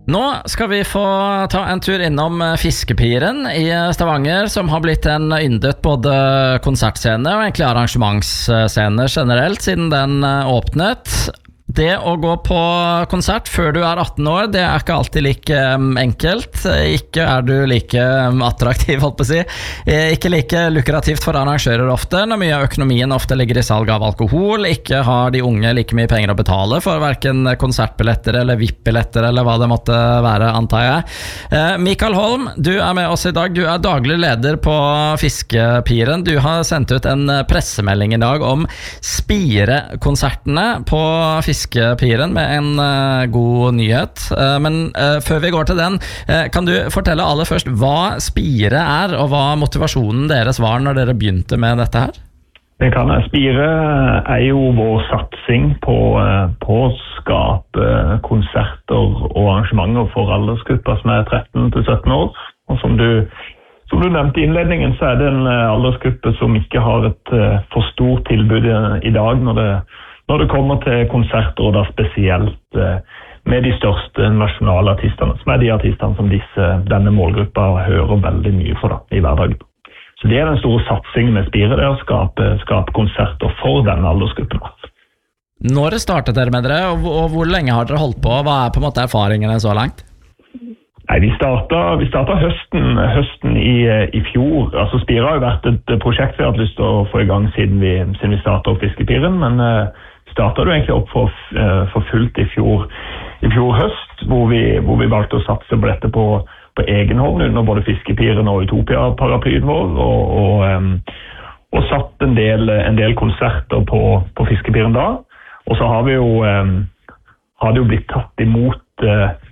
Nå skal vi få ta en tur innom Fiskepiren i Stavanger, som har blitt en yndet både konsertscene og egentlig arrangementsscene generelt siden den åpnet. Det å gå på konsert før du er 18 år, det er ikke alltid like enkelt. Ikke er du like attraktiv, holdt på å si. Ikke like lukrativt for arrangører ofte, når mye av økonomien ofte ligger i salg av alkohol. Ikke har de unge like mye penger å betale for hverken konsertbilletter eller VIP-billetter eller hva det måtte være, antar jeg. Mikael Holm, du er med oss i dag. Du er daglig leder på Fiskepiren. Du har sendt ut en pressemelding i dag om Spire-konsertene på Fiskepiren med en god nyhet. Men før vi går til den, kan du fortelle aller først hva Spire er, og hva motivasjonen deres var når dere begynte med dette her? Det kan jeg. Spire er jo vår satsing på å skape konserter og arrangementer for aldersgrupper som er 13 til 17 år. Og som du nevnte i innledningen, så er det en aldersgruppe som ikke har et for stort tilbud i dag når det kommer til konserter, og da spesielt med de største nasjonale artistene, som er de artistene som denne målgruppa hører veldig mye for i hverdagen. Så det er den store satsingen med Spire, det å skape konserter for denne aldersgruppen. Når startet dere med dere, og hvor lenge har dere holdt på? Hva er på en måte erfaringene så langt? Nei, vi startet høsten i fjor. Altså Spire har jo vært et prosjekt vi har hatt lyst til å få i gang siden vi startet opp Fiskepiren, men startet jo egentlig opp for fullt i fjor høst, hvor vi valgte å satse på dette på egen hånd under både Fiskepiren og Utopia-paraplyen vår, og satt en del konserter på Fiskepiren da. Og så har det jo blitt tatt imot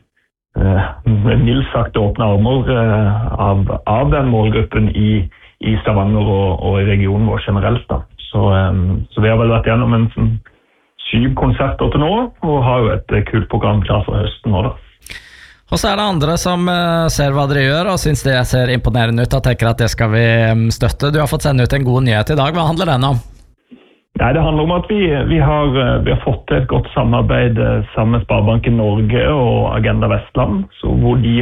mildt sagt åpne armer av den målgruppen i Stavanger og i regionen vår generelt da. Så vi har vel vært gjennom en 7 konserter til nå, og har jo et kult program klar for høsten nå da. Og så er det andre som ser hva dere gjør og synes det ser imponerende ut og tenker at det skal vi støtte. Du har fått sende ut en god nyhet i dag. Hva handler den om? Nei, det handler om at vi har fått et godt samarbeid sammen med Sparebanken Norge og Agenda Vestland, så hvor de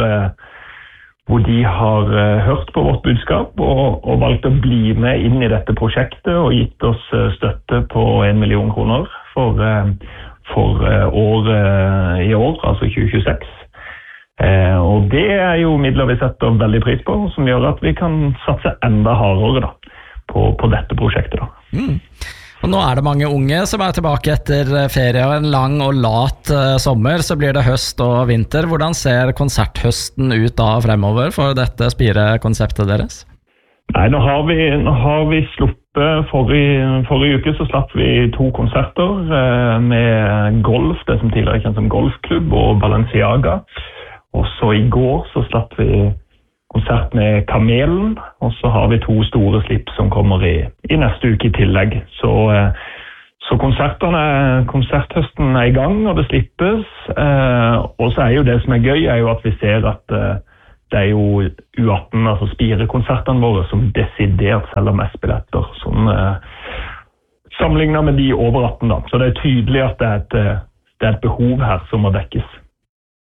har hørt på vårt budskap og valgt å bli med inn i dette prosjektet og gitt oss støtte på 1 million kroner for året i år, altså 2026. Og det er jo midler vi setter veldig pris på, som gjør at vi kan satse enda hardere da, på dette prosjektet da. Og nå er det mange unge som er tilbake etter ferie og en lang og lat sommer, så blir det høst og vinter. Hvordan ser konserthøsten ut da fremover for dette Spire-konseptet deres? Nei, nå har vi sluppet forrige uke så slapp vi 2 konserter med golf, det som tidligere er kjent som golfklubb, og Balenciaga. Og så i går så slapp vi konsert med Kamelen, og så har vi 2 store slipp som kommer i neste uke i tillegg. Så konserthøsten er i gang, og det slippes. Og så er jo det som er gøy, er jo at vi ser at det er jo U18, altså Spire-konsertene våre, som desidert selger mest billetter, sammenlignet med de over 18 da. Så det er tydelig at det er et behov her som må dekkes.